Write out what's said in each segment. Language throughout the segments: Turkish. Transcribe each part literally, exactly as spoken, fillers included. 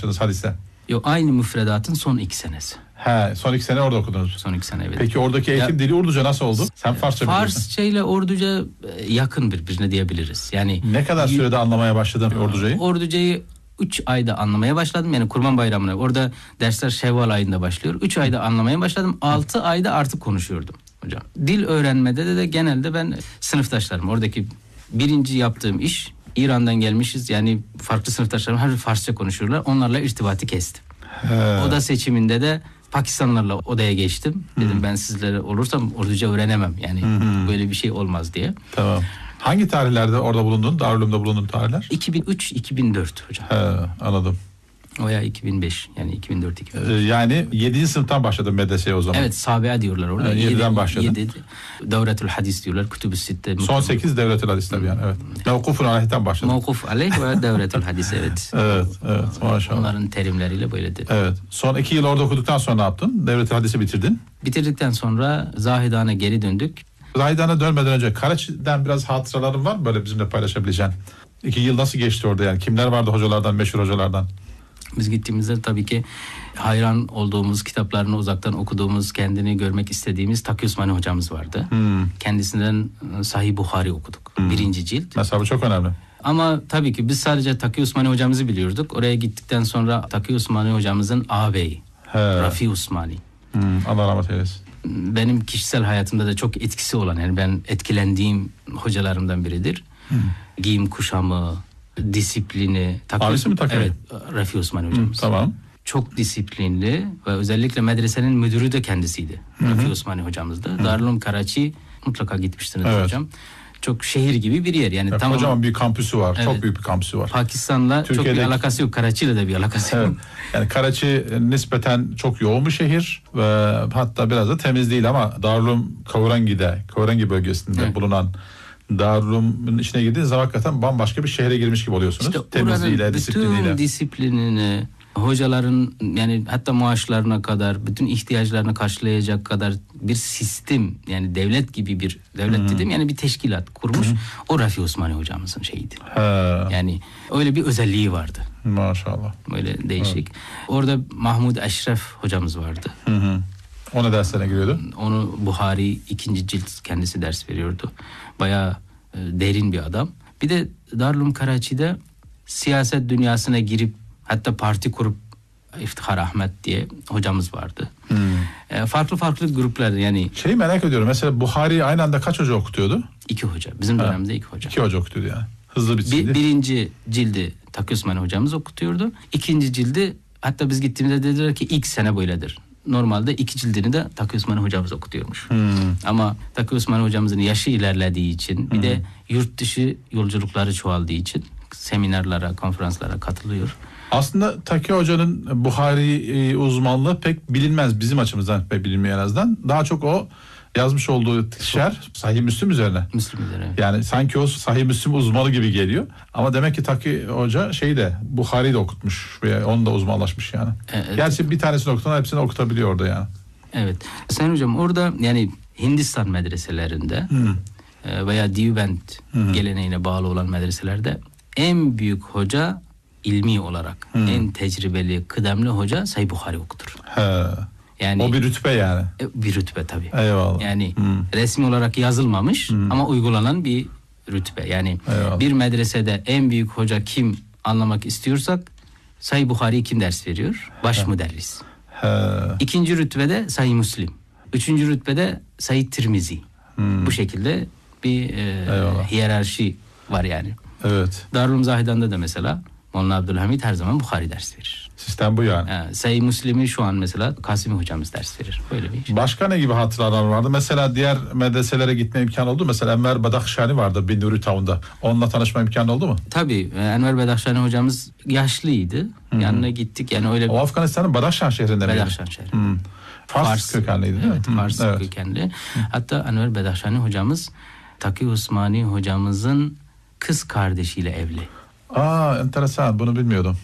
başladınız hadise? Yok, aynı müfredatın son iki senesi. He, son iki sene orada okudunuz. Son iki sene, evet. Peki oradaki eğitim ya, dili Urduca nasıl oldu? Sen Farsça biliyorsun. Farsça ile Urduca yakın birbirine diyebiliriz. Yani ne kadar sürede anlamaya başladın Urducayı? Urducayı üç ayda anlamaya başladım. Yani Kurban Bayramı'na. Orada dersler Şevval ayında başlıyor. üç ayda anlamaya başladım. altı ayda artık konuşuyordum hocam. Dil öğrenmede de, de genelde ben sınıftaşlarım. Oradaki birinci yaptığım iş, İran'dan gelmişiz. Yani farklı sınıftaşlarım her Farsça konuşuyorlar. Onlarla irtibatı kestim. He. Oda seçiminde de Pakistanlılarla odaya geçtim. Dedim hmm. ben sizlere olursam Urduca öğrenemem. Yani hmm. böyle bir şey olmaz diye. Tamam. Hangi tarihlerde orada bulundun? Darülüm'de bulundun tarihler? iki bin üç iki bin dört hocam. He, anladım. O ya iki bin beş, yani iki bin dört iki bin beş. Ee, yani yedinci sınıftan başladın medreseye o zaman. Evet, Sabiha diyorlar orada. Yani yediden başladın. yedi Devretül Hadis diyorlar. Kütüb-ü Sitte. Son sekiz Devretül Hadis tabii yani, evet. Mevkufun aleyhten başladın. Mevkuf aleyh ve Devretül Hadis, evet. Evet, evet, maşallah. Onların terimleriyle böyledir. Evet. Son iki yıl orada okuduktan sonra ne yaptın? Devretül Hadis'i bitirdin. Bitirdikten sonra Zahidan'a geri döndük. Zahidan'a dönmeden önce Karaçi'den biraz hatıraların var mı böyle bizimle paylaşabileceğin? İki yıl nasıl geçti orada yani? Kimler vardı hocalardan, meşhur hocalardan? Biz gittiğimizde tabii ki hayran olduğumuz, kitaplarını uzaktan okuduğumuz, kendini görmek istediğimiz Taki Osmani hocamız vardı. Hmm. Kendisinden Sahih Buhari okuduk. Hmm. Birinci cilt. Mesela bu çok önemli. Ama tabii ki biz sadece Taki Osmani hocamızı biliyorduk. Oraya gittikten sonra Taki Osmani hocamızın ağabeyi Rafi Osmani. Hmm. Allah rahmet eylesin. Benim kişisel hayatımda da çok etkisi olan, yani ben etkilendiğim hocalarımdan biridir. Hmm. Giyim kuşamı, disiplini. Abisi mi Taki? Evet, Rafi Osmani hocamız. Hmm, tamam. Çok disiplinli ve özellikle medresenin müdürü de kendisiydi. Hı-hı. Rafi Osmani hocamız da. Darülüm Karaçi mutlaka gitmiştiniz, evet, hocam. Çok şehir gibi bir yer. Yani evet, tamam. Kocaman bir kampüsü var. Evet. Çok büyük bir kampüsü var. Pakistan'la Türkiye'deki çok bir alakası yok. Karaçi ile de bir alakası evet. yok. Yani Karaçi nispeten çok yoğun bir şehir ve hatta biraz da temiz değil ama Darülüm Kavurangi'de, Kavurangi bölgesinde evet. bulunan Darülüm'ün içine girdiğiniz zaman hakikaten bambaşka bir şehre girmiş gibi oluyorsunuz. İşte temizliğiyle, disipliniyle. Bütün disiplinini, hocaların yani hatta maaşlarına kadar, bütün ihtiyaçlarını karşılayacak kadar bir sistem, yani devlet gibi bir devlet hmm. dedim yani bir teşkilat kurmuş. Hmm. O Rafi Osmani hocamızın şeyiydi. He. Yani öyle bir özelliği vardı. Maşallah. Böyle değişik. Evet. Orada Mahmud Eşref hocamız vardı. Hı hı. O ne derslerine giriyordu? Onu Buhari ikinci cilt kendisi ders veriyordu. Bayağı e, derin bir adam. Bir de Darülüm Karaçi'de siyaset dünyasına girip hatta parti kurup İftihar Ahmet diye hocamız vardı. Hmm. E, farklı farklı gruplar yani. Şeyi merak ediyorum. Mesela Buhari aynı anda kaç hoca okutuyordu? İki hoca. Bizim ha. dönemde iki hoca. İki hoca okutuyordu yani. Hızlı bitseydi. Bir, birinci cildi Taki Osmani hocamız okutuyordu. İkinci cildi hatta biz gittiğimizde dediler ki ilk sene böyledir. Normalde iki cildini de Taki Osmani hocamız okutuyormuş. Hmm. Ama Taki Osmani hocamızın yaşı ilerlediği için bir hmm. de yurt dışı yolculukları çoğaldığı için seminerlara, konferanslara katılıyor. Aslında Taki Hoca'nın Buhari uzmanlığı pek bilinmez bizim açımızdan, pek bilinmiyor en azından. Daha çok o yazmış olduğu şer Sahih Müslim üzerine. Müslim üzerine. Yani sanki o Sahih Müslim uzmanı gibi geliyor. Ama demek ki Taki Hoca şeyi de Buhari'yi de okutmuş ve onu da uzmanlaşmış yani. Evet. Gerçi bir tanesini okutan hepsini okutabiliyor orada yani. Evet. Sayın hocam orada yani Hindistan medreselerinde hmm. veya Diybent hmm. geleneğine bağlı olan medreselerde en büyük hoca ilmi olarak hmm. en tecrübeli, kıdemli hoca Sahih Buhari okutur. He. Yani o bir rütbe yani. Bir rütbe tabii. Eyvallah. Yani hmm. resmi olarak yazılmamış hmm. ama uygulanan bir rütbe. Yani eyvallah. Bir medresede en büyük hoca kim anlamak istiyorsak Sahih Buhari kim ders veriyor? Baş He. müderris. He. İkinci rütbede Sahih Müslim. Üçüncü rütbede Sahih Tirmizi. Hmm. Bu şekilde bir e, hiyerarşi var yani. Evet. Darülüm Zahidan'da da mesela Molla Abdülhamid her zaman Buhari ders verir. Sistem bu yani. yani Sahih Müslim'i şu an mesela Kasimi hocamız ders verir. Böyle bir şey. Başka ne gibi hatıralar vardı? Mesela diğer medreselere gitme imkanı oldu mu? Mesela Enver Badakşani vardı Binduri Town'da. Onunla tanışma imkanı oldu mu? Tabii. Enver Badakşani hocamız yaşlıydı. Hmm. Yanına gittik. Yani öyle. O Afganistan'ın Badakşan şehrinde miydi? Badakşan şehri. Hmm. Fars, Fars kökenliydi değil evet, mi? Fars evet. kökenli. Hmm. Hatta Enver Badakşani hocamız Taki Osmani hocamızın kız kardeşiyle evli. Aa, enteresan, bunu bilmiyordum.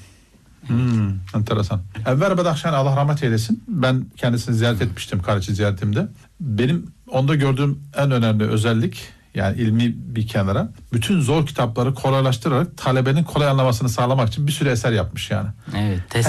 Hmm, enteresan. Enver Badakşani Allah rahmet eylesin. Ben kendisini ziyaret etmiştim Karaçi ziyaretimde. Benim onda gördüğüm en önemli özellik, yani ilmi bir kenara, bütün zor kitapları kolaylaştırarak talebenin kolay anlamasını sağlamak için bir sürü eser yapmış yani. Evet.